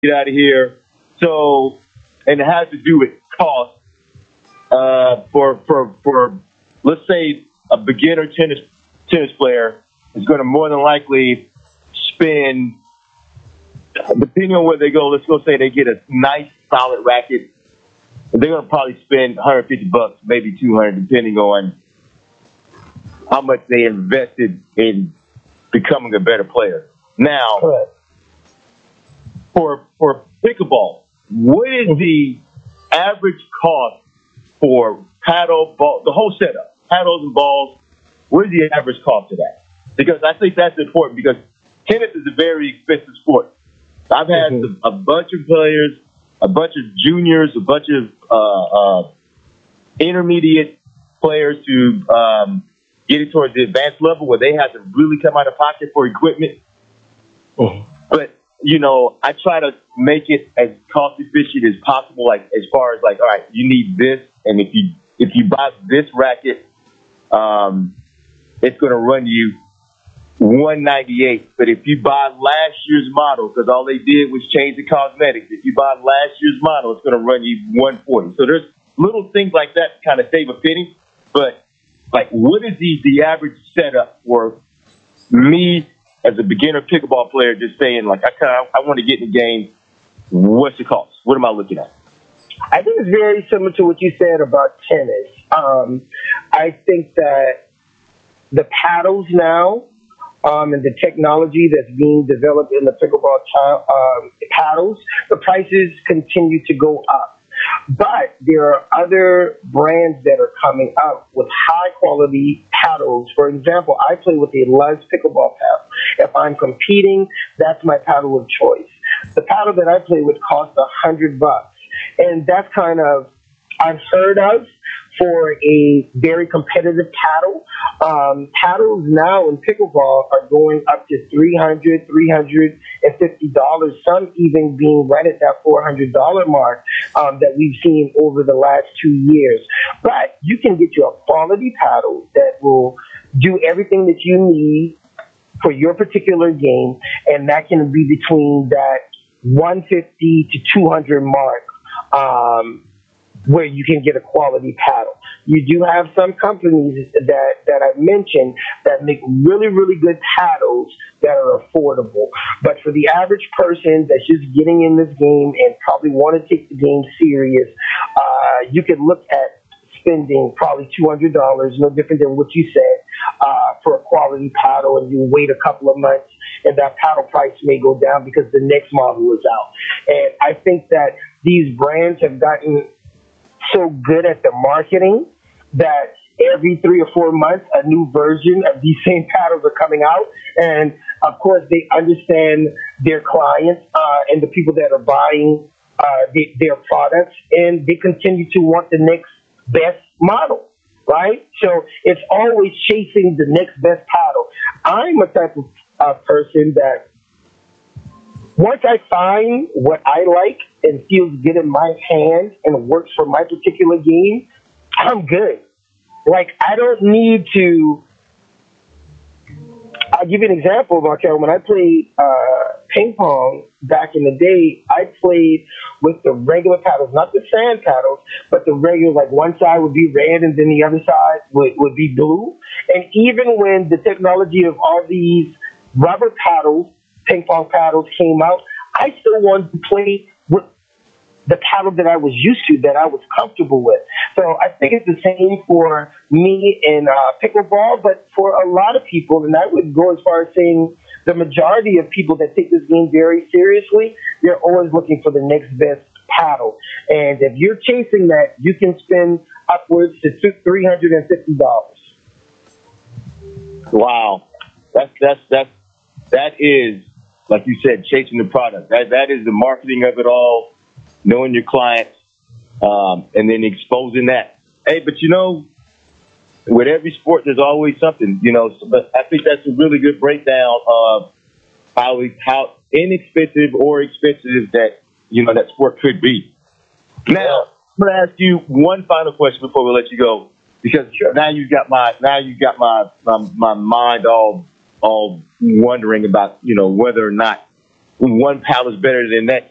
get out of here. So, and it has to do with cost. For let's say a beginner tennis player is going to more than likely spend, depending on where they go. Let's go say they get a nice solid racket. They're going to probably spend $150, maybe 200, depending on how much they invested in becoming a better player. Now, Correct. for pickleball, what is the average cost for paddle, ball, the whole setup, paddles and balls? What is the average cost of that? Because I think that's important because tennis is a very expensive sport. I've had a bunch of players, a bunch of juniors, a bunch of intermediate players who getting towards the advanced level where they have to really come out of pocket for equipment. But I try to make it as cost efficient as possible. Like as far as like, all right, you need this, and if you buy this racket, it's going to run you $198. But if you buy last year's model, because all they did was change the cosmetics, if you buy last year's model, it's going to run you $140. So there's little things like that to kind of save a penny. But like, what is the average setup for me as a beginner pickleball player? Just saying, like, I want to get in the game. What's the cost? What am I looking at? I think it's very similar to what you said about tennis. I think that the paddles now and the technology that's being developed in the pickleball paddles, the prices continue to go up. But there are other brands that are coming up with high quality paddles. For example, I play with a Luz pickleball paddle. If I'm competing, that's my paddle of choice. The paddle that I play with costs $100, and that's kind of unheard of for a very competitive paddle. Paddles now in pickleball are going up to $300, $350, some even being right at that $400 mark that we've seen over the last 2 years. But you can get you a quality paddle that will do everything that you need for your particular game, and that can be between that 150 to 200 mark. Where you can get a quality paddle. You do have some companies that I've mentioned that make really, really good paddles that are affordable. But for the average person that's just getting in this game and probably want to take the game serious, you could look at spending probably $200, no different than what you said, for a quality paddle, and you wait a couple of months and that paddle price may go down because the next model is out. And I think that these brands have gotten so good at the marketing that every 3 or 4 months a new version of these same paddles are coming out, and of course they understand their clients and the people that are buying their products, and they continue to want the next best model, right? So it's always chasing the next best paddle. I'm a type of person that once I find what I like and feels good in my hands and works for my particular game, I'm good. Like, I don't need to. I'll give you an example, Markel. When I played ping pong back in the day, I played with the regular paddles, not the sand paddles, but the regular, like one side would be red and then the other side would be blue. And even when the technology of all these rubber paddles, ping pong paddles came out, I still wanted to play with the paddle that I was used to, that I was comfortable with. So I think it's the same for me in pickleball, but for a lot of people, and I would go as far as saying the majority of people that take this game very seriously, they're always looking for the next best paddle. And if you're chasing that, you can spend upwards to $350. Wow, that is, like you said, chasing the product. That is the marketing of it all, knowing your clients, and then exposing that. Hey, but with every sport, there's always something, So, but I think that's a really good breakdown of how inexpensive or expensive that that sport could be. Now, I'm gonna ask you one final question before we let you go, because now you got my mind all wondering about whether or not one paddle is better than that.